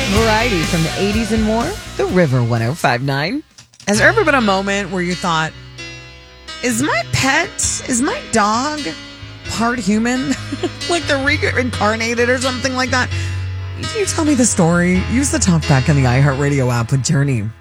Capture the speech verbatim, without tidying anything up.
Variety from the eighties and more. The River one oh five point nine. Has there ever been a moment where you thought, is my pet, is my dog part human? Like they're reincarnated or something like that? Can you tell me the story? Use the talkback in the iHeartRadio app with Journey.